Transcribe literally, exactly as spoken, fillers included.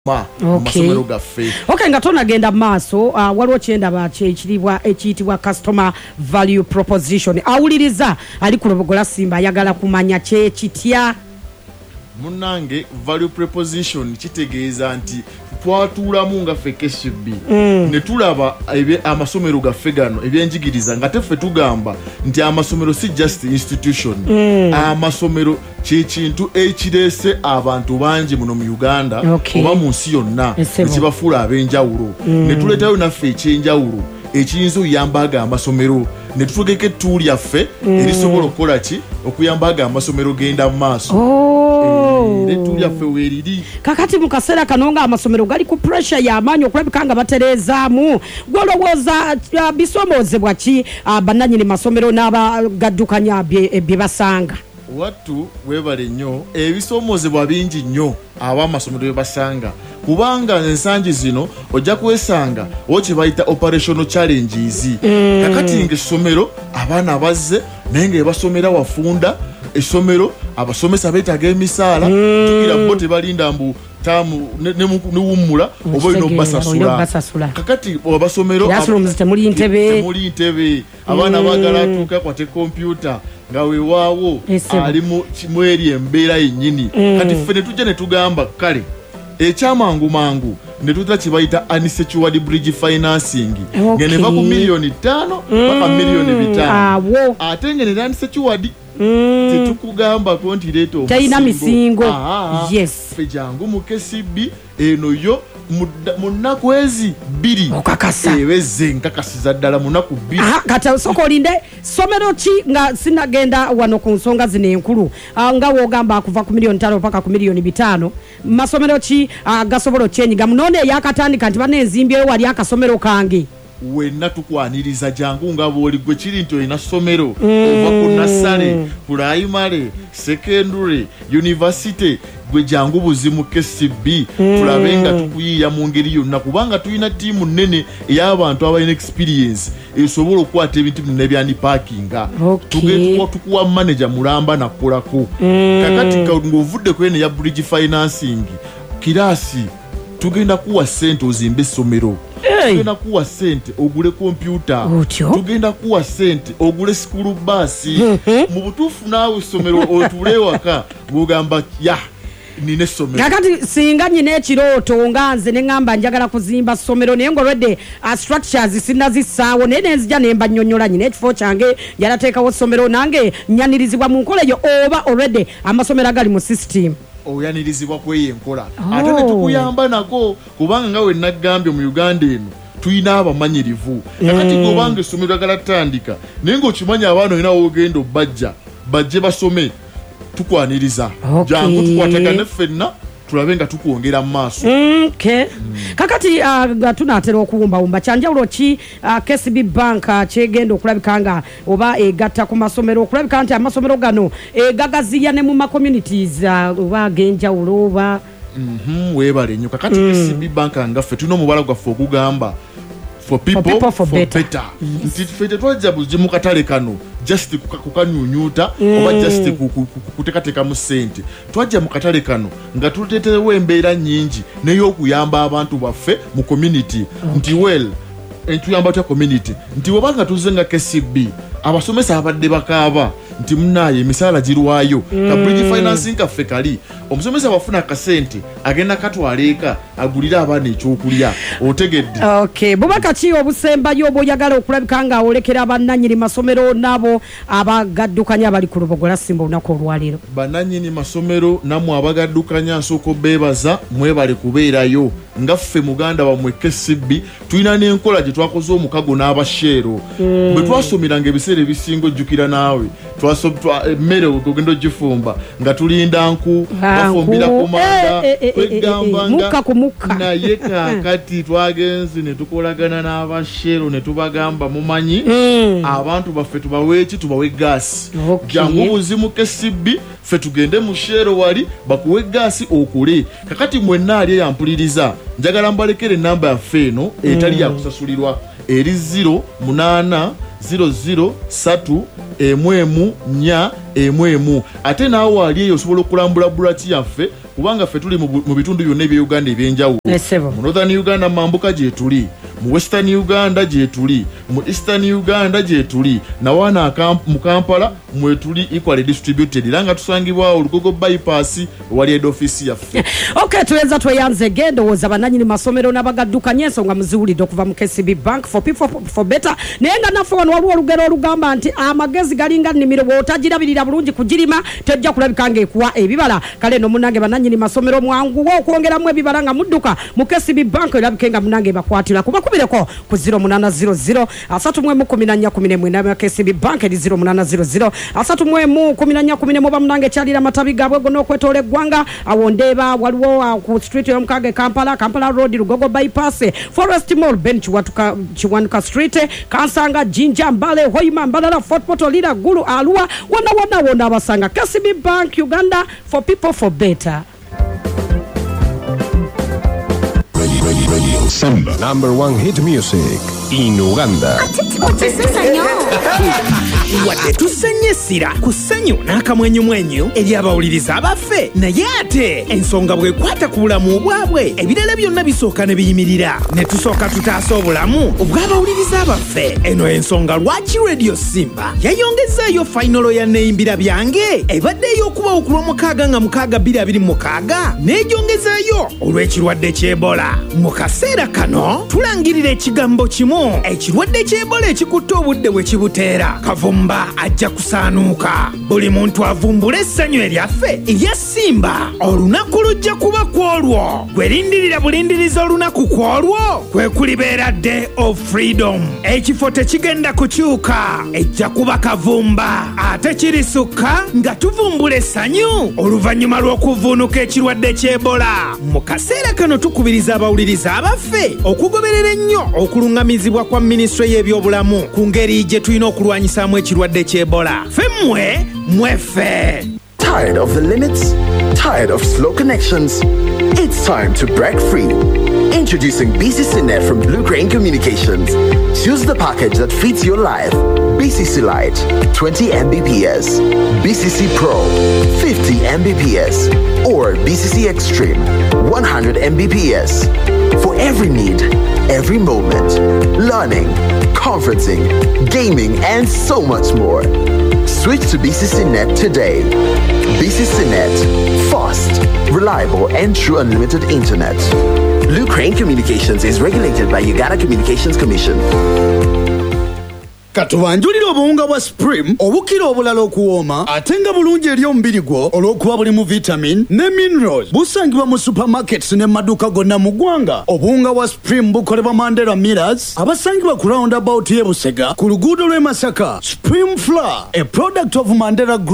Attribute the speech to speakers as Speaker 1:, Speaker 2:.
Speaker 1: ma
Speaker 2: okay.
Speaker 1: masomero gaffe
Speaker 2: okay nga tonagenda maaso uh, waliwo kyendaba kyekiribwa ekiyitibwa customer value proposition awuliriza ali kulobogola Simba ayagala kumanya kyekitya
Speaker 1: munange value proposition kitegeeza nti twatuulamu nga ffe K C B
Speaker 2: mm.
Speaker 1: ne tulaba amasomero gaffe gano ebyenjigiriza nga teffe tugamba nti amasomero si just institution
Speaker 2: mm.
Speaker 1: amasomero kyekintu ekireese abantu bangi muno mu Uganda
Speaker 2: okay.
Speaker 1: oba mu nsi yonna ekibafuula ab'enjawulo
Speaker 2: mm.
Speaker 1: ne tuleetayo naffe ekyenjawulo ekiyinza okuyambaga amasomero ne tutugeka ettuulu lyaffe mm. erisobola okukola ki okuyambaga amasomero genda mu maaso
Speaker 2: oh.
Speaker 1: e, ettuulu lyaffe weeriri
Speaker 2: kakati mu kaseera kano nga amasomero gali ku pressure y'amaanyi okulabika nga batereezaamu gwolowooza uh, bisomoozebwa ki uh, bannannyini masomero n'abagaddukanya bye basanga
Speaker 1: wattu weebale nnyo ebisoomozebwa bingi nnyo ab'amasomero bye basanga kubanga ensangi zino ojja kwesanga o kye bayita operational challenges mm. kakati ng'essomero abaana bazze naye ng'ebasomera wafunda essomero abasomesa beetaga emisaala mm. tukira bo tebalinda mbu tamu newummula oba olina obbasasula kakati abasomero
Speaker 2: temuli
Speaker 1: ntebe abaana baagala atuuka kwate kompyuta nga weewaawo ali mu eri embeera yennyini mm. kati ffe ne tujja ne tugamba kale ekyamangu mangu ne tuta kibayita unsecured bridge financing okay. nga ne va ku miliyoni ttaano paka mm. miliyoni bitaano ate nga ne unsecured mm. tetukugamba ko nti leeta
Speaker 2: talina misingo yes
Speaker 1: ffe jangu mu K C B eno yo mu nnaku ezi bbiri
Speaker 2: okakasa
Speaker 1: ebezze nkakasiza ddala mu nnaku bbiri
Speaker 2: kati osooka olinde somero ki nga sinagenda wano ku nsonga zino enkulu nga woogamba akuva ku miliyoni ttaano paka ku miliyoni bitaano masomero ki gasobola okyenyiga munoona eyakatandika nti banenzimbyeyo wali akasomero kange
Speaker 1: wenna tukwaniriza jangu nga bwoli gwe kiri nti olina ssomero mm. ova ku nasale primary secondary university gwe jangu buzimu K C B mm. tulabe nga tukuyiiya mu ngeri yonna kubanga tulina ttiimu nnene ey'abantu abalina experience esobola okukwata ebintu bino nebyani parkinga
Speaker 2: okay.
Speaker 1: tukuwa manager mulamba nakolako mm. kakati ng'ovudde ku eno ya bridge financing kiraasi tugenda kuwa ssente ozimbe essomero hey. tugenda kuwa ssente ogule kompyuta tugenda kuwa ssente ogule sikulu baasi mm-hmm. mu butuufu naawe essomero otule ewaka ng'ogamba ya nina essomero
Speaker 2: kakati singa nyina ekirooto nga nze ne ŋŋamba njagala kuzimba ssomero naye ng'olwedde structures sinazissaawo naye nenzija ne mba nnyonnyola nyina ekifo kyange yalateekawo essomero nange nyanirizibwa mu nkola eyo oba olwedde amasomero agali mu system
Speaker 1: oyanirizibwa kweyo enkola oh. ate ne tukuyamba nako kubanga nga we naggambye mu Uganda eno tuyina abamanyirivu kakati mm. gobanga essomero agala tandika naye ng'okimanya abaana olina wogenda obbajja bajje basome tukwaniriza
Speaker 2: okay.
Speaker 1: jangu tukwatagane ffenna tulabe nga tukwongera mu maaso
Speaker 2: okay. mm. kakati uh, tunaatera okuwumbawumba kyanjawulo ki uh, K C B Bank uh, kyegenda okulabika nga oba egatta ku masomero okulabika nti amasomero gano egagaziya ne mu ma communities uh, oba ag'enjawulo oba
Speaker 1: mm-hmm, weebale nnyo kakati mm. K C B Bank ngaffe tulina omubala gwaffe ogugamba for people,
Speaker 2: for, people, for,
Speaker 1: for better, better. Yes. Nti ffe tetwajja buzi mu katale kano just kukanyunyuuta mm. oba just kuteekateeka mu ssente twajja mu katale kano nga tuteeterewo embeera nnyingi n'ey'okuyamba abantu baffe mu community okay. nti well entuyamba tya community nti webanga tuzze nga K C B abasomesa abadde bakaaba nti munaye emisaala girwayo mm. ka bridge financing kaffe kali omusomesa bafuna akasente agenda katwala eka agulira abaana ekyokulya otegedde
Speaker 2: okay. bubaka ki obusembayo obwoyagala okulabika nga olekera bannannyini masomero nabo abagaddukanya abali ku lubogola Simba olunaku olwaleero
Speaker 1: bannannyini masomero nammwe abagaddukanya nsooka beebaza mwebale kubeerayo nga ffe muganda wamwe K C B tulina n'enkola gye twakoze omukago n'abasheero mm. bwe twasomeranga ebiseera ebisinga ojjukira naawe emmere ogenda ogifumba nga tulinda nku bafumbira ku manda
Speaker 2: kwegambanga
Speaker 1: naye kaakati twagenze ne tukolagana n'abasheero ne tubagamba mumanyi abantu baffe tubawe eki tubawe gaasi jangu buzimu K C B ffe tugende mu sheero wali bakuwe gaasi okule kakati mwenna ali eyampuliriza njagala mbalekere ennamba yaffe eno etali yakusasulirwa eri zero munana zero zero satu emwemu nya emwemu ate naawe ali eyo osobola okulambula bulati yaffe kubanga ffe tuli mu mu bitundu byonna ebya Uganda ebyenjawulo. Mu Northern Uganda mambuka gye tuli, mu Western Uganda gye tuli, mu Eastern Uganda gye tuli, nawana mu Kampala mwe tuli equally distributed. Langa tusangibwa Olugogo bypass wali head office yaffe.
Speaker 2: Okay, tuweza tweyanze gendo woza bananyini masomero n'abagaddukanya ensonga muziwulidde okuva mu K C B Bank for people for, for better. Naye nga naffe wano waliwo olugero olugamba nti amagezi galinga nnimiro bw'otagirabirira bulungi kugirima tejja kulabika ng'ekuwa ebibala. Kale no munange bananyini masomero mwanguwa okwongeramu ebibala nga mudduka mu K C B Bank erabike nga munange bakwatira kuba kubireko ku zero munana zero zero asatu mwemu kumi na nnya kumi n'emwe na K C B Bank eri zero munana zero zero asatu mwemu kumi na nnya kumi n'emwe bamunange kyalira matabi gaabwe gono okwetoola eggwanga awo ndeeba waliwo ku street y'omukage Kampala Kampala Road Lugogo bypass Forest Mall Ben Chiwatuka Chiwanuka Street Kansanga Jinja Mbale Hoima Mbalala Fort Portal Lira Gulu Alua wana wana wana abasanga K C B Bank Uganda for people for better.
Speaker 3: Radio Samba, number one hit music in Uganda.
Speaker 4: Wadde tusanyesira kusanyu n'akamwenyu mwenyu eri abawuliriza abaffe naye ate ensonga bwekwata ku bulamu bwabwe ebirala byonna bisooka ne biyimirira ne tusooka tutaasa obulamu obw'abawuliriza abaffe. Eno ensonga lwaki Radio Simba yayongezaayo fayinolo ya neyimbira byange ebadde ey'okuba okulw'omukaaga nga mukaaga bbiri abiri mu mukaaga n'egyongezaayo olw'ekirwadde ky'Ebola. Mu kaseera kano tulangirira ekigambo kimu ekirwadde ky'Ebola ekikutte obudde bwe kibuteera Kavumba ajja kusaanuuka. Buli muntu avumbula essanyu eryaffe erya Simba olunaku lujja kuba kwolwo gwelindirira bulindiriza olunaku kwolwo kwe kulibeera Day of Freedom. Ekifo tekigenda kukyuka ejja kuba Kavumba ate kirisukka nga tuvumbula essanyu oluvannyuma lw'okuvuunuka ekirwadde ky'Ebola. Mu kaseera kano tukubiriza abawuliriza abaffe okugoberera ennyo okulungamizibwa kwa minisitule y'ebyobulamu ku ngeri gye tulina okulwanyisaamu ekirwadde ky'Ebola. Femmwe mweffe.
Speaker 5: Tired of the limits? Tired of slow connections? It's time to break free. Introducing B C C Net from Blue Crane Communications. Choose the package that fits your life. B C C Lite, twenty megabits per second. B C C Pro, fifty megabits per second. Or B C C Extreme, one hundred megabits per second. For every need, every moment. Learning, conferencing, gaming, and so much more. Switch to B C C Net today. B C C Net. Fast, reliable, and true unlimited internet. Blue Crane Communications is regulated by Uganda Communications Commission.
Speaker 6: Katubanjulira obuwunga bwa Supreme obukira obulala okuwooma ate nga bulungi eri omubiri gwo olw'okuba bulimu vitamin ne minerals. Busangibwa mu supermarkets ne maduuka gonna mu ggwanga. Obuwunga bwa Supreme bukolebwa Mandela Millers abasangibwa ku roundabout y'e Busega ku luguudo lw'e Masaka. Supreme Flour, a product of Mandela Group.